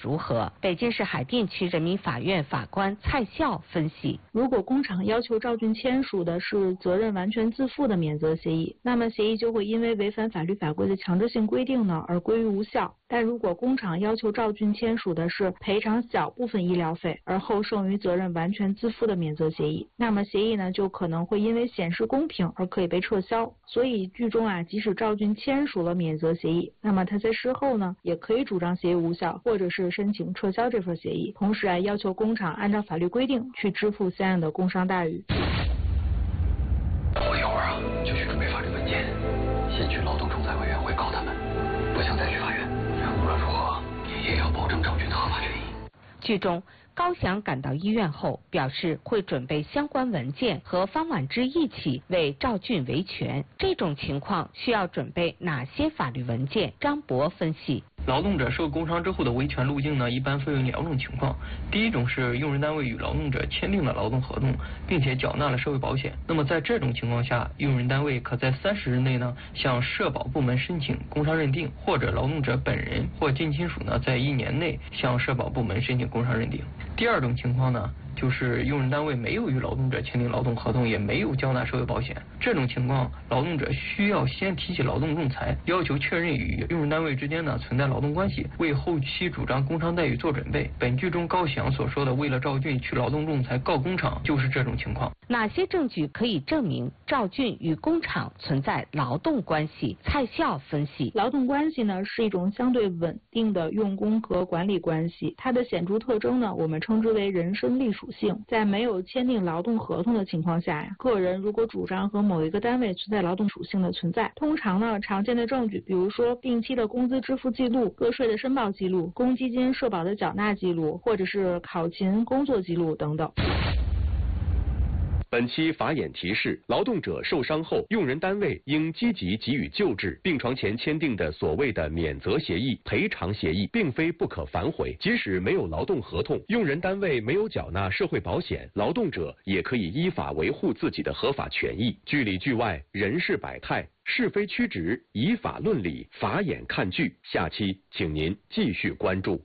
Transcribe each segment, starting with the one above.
如何？北京市海淀区人民法院法官蔡笑分析： 如果工厂要求赵俊签署的是责任完全自负的免责协议，那么协议就会因为违反法律法规的强制性规定呢而归于无效。但如果工厂要求赵俊签署的是赔偿小部分医疗费而后剩余责任完全自负的免责协议，那么协议呢就可能会因为显示公平而可以被撤销。所以剧中即使赵俊签署了免责协议，那么他在事后呢也可以主张协议无效，或者是申请撤销这份协议，同时要求工厂按照法律规定去支付相应的工伤待遇。 我一会儿就去准备法律文件，先去劳动仲裁委员会告他们，不想再去法院。无论如何也要保证赵俊的合法权益。 剧中高翔赶到医院后表示会准备相关文件和方婉之一起为赵俊维权，这种情况需要准备哪些法律文件？张博分析。 劳动者受工伤之后的维权路径呢，一般分为2种情况。第一种是用人单位与劳动者签订了劳动合同，并且缴纳了社会保险。那么在这种情况下，用人单位可在30日内呢向社保部门申请工伤认定，或者劳动者本人或近亲属呢在1年内向社保部门申请工伤认定。第二种情况呢，就是用人单位没有与劳动者签订劳动合同，也没有缴纳社会保险。这种情况，劳动者需要先提起劳动仲裁，要求确认与用人单位之间呢存在劳动关系，为后期主张工伤待遇做准备。本剧中高翔所说的为了赵俊去劳动仲裁告工厂，就是这种情况。 哪些证据可以证明赵俊与工厂存在劳动关系？蔡笑分析： 劳动关系呢是一种相对稳定的用工和管理关系，它的显著特征呢我们称之为人身隶属性。在没有签订劳动合同的情况下个人如果主张和某一个单位存在劳动属性的存在，通常呢常见的证据，比如说定期的工资支付记录、个税的申报记录、公积金社保的缴纳记录，或者是考勤工作记录等等。 本期法眼提示：劳动者受伤后，用人单位应积极给予救治。病床前签订的所谓的免责协议、赔偿协议，并非不可反悔。即使没有劳动合同，用人单位没有缴纳社会保险，劳动者也可以依法维护自己的合法权益。剧里剧外，人事百态，是非曲直，以法论理，法眼看剧。下期请您继续关注。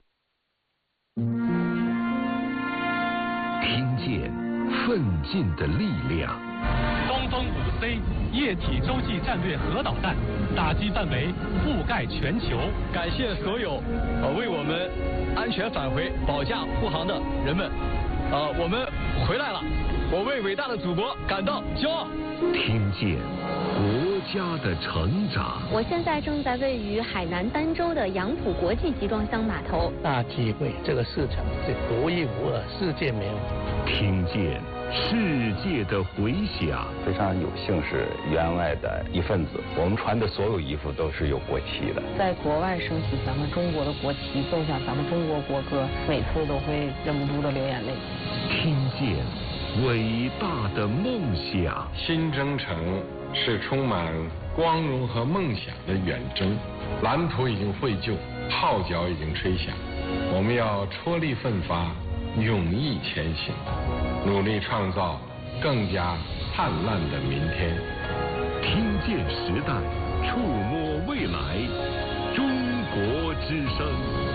听见奋进的力量。 东风5C 液体洲际战略核导弹打击范围覆盖全球。 感谢所有为我们安全返回保驾护航的人们。我们回来了，我为伟大的祖国感到骄傲。 听见国家的成长。 我现在正在位于海南儋州的杨浦国际集装箱码头， 大体会这个市场是独一无二，世界没有。 听见世界的回响。 非常有幸是员外的一份子，我们穿的所有衣服都是有国旗的。 在国外升起咱们中国的国旗，奏响咱们中国国歌，每次都会忍不住的流眼泪。 听见伟大的梦想。 新征程是充满光荣和梦想的远征，蓝图已经绘就，号角已经吹响，我们要踔厉奋发，勇毅前行，努力创造更加灿烂的明天。 听见时代，触摸未来，中国之声。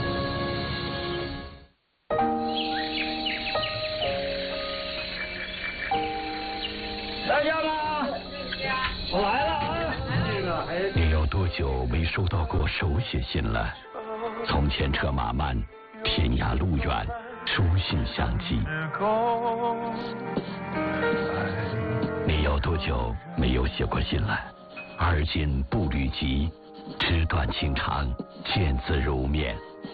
在家吗？我来了啊！这个还…… 你有多久没收到过手写信了？从前车马慢，天涯路远，书信相寄。你有多久没有写过信了？而今步履急，纸短情长，见字如面。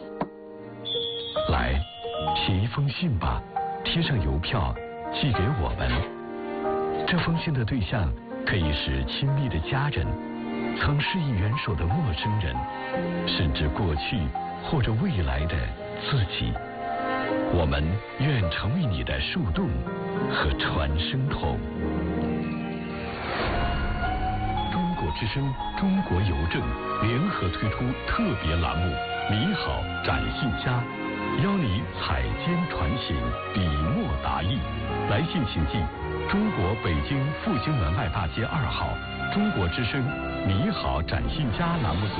来，写一封信吧，贴上邮票，寄给我们。这封信的对象可以是亲密的家人，曾施以援手的陌生人，甚至过去或者未来的自己。我们愿成为你的树洞和传声筒。中国之声、中国邮政联合推出特别栏目“你好，展信佳”，邀你采笺传信，笔墨达意。来信请寄中国北京复兴门外大街2号中国之声“你好，展信佳”栏目组。